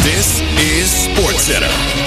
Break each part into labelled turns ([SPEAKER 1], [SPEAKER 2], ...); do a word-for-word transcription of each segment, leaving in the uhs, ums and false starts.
[SPEAKER 1] This is SportsCenter.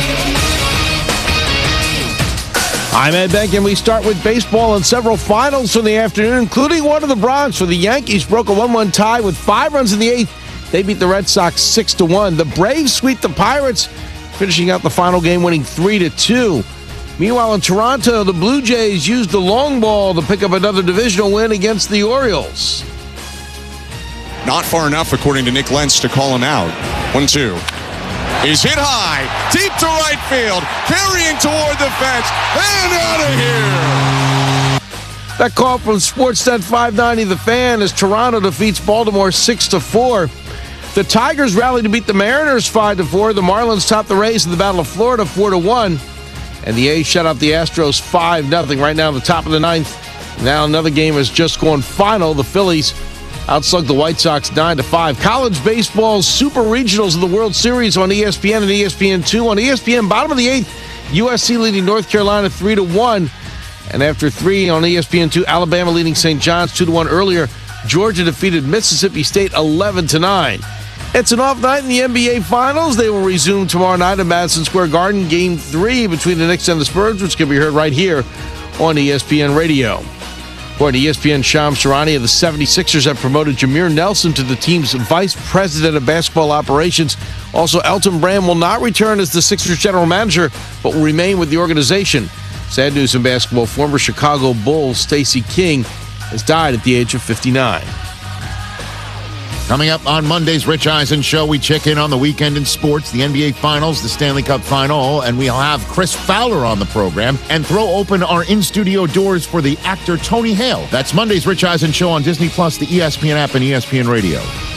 [SPEAKER 2] I'm Ed Bank, and we start with baseball and several finals from the afternoon, including one of the Bronx, where the Yankees broke a one one tie with five runs in the eighth. They beat the Red Sox six to one. The Braves sweep the Pirates, finishing out the final game, winning three to two. Meanwhile, in Toronto, the Blue Jays used the long ball to pick up another divisional win against the Orioles.
[SPEAKER 3] Not far enough, according to Nick Lentz, to call him out. one two. He's hit high, deep to right field, carrying toward the fence, and out of here.
[SPEAKER 2] That call from Sportsnet five ninety The Fan as Toronto defeats Baltimore six to four. The Tigers rallied to beat the Mariners five to four. The Marlins topped the Rays in the Battle of Florida four to one. And the A's shut out the Astros five nothing. Right now, at the top of the ninth. Now another game has just gone final. The Phillies outslugged the White Sox nine to five. College baseball's Super Regionals of the World Series on E S P N and E S P N two. On E S P N, bottom of the eighth, U S C leading North Carolina three to one. And after three on E S P N two, Alabama leading Saint John's two to one earlier. Georgia defeated Mississippi State eleven to nine. It's an off night in the N B A Finals. They will resume tomorrow night at Madison Square Garden. Game three between the Knicks and the Spurs, which can be heard right here on E S P N Radio. According to E S P N, Shams Charania of the seventy-sixers have promoted Jameer Nelson to the team's vice president of basketball operations. Also, Elton Brand will not return as the Sixers general manager, but will remain with the organization. Sad news in basketball, former Chicago Bulls Stacey King has died at the age of fifty-nine.
[SPEAKER 4] Coming up on Monday's Rich Eisen Show, we check in on the weekend in sports, the N B A Finals, the Stanley Cup Final, and we'll have Chris Fowler on the program and throw open our in-studio doors for the actor Tony Hale. That's Monday's Rich Eisen Show on Disney Plus, the E S P N app, and E S P N Radio.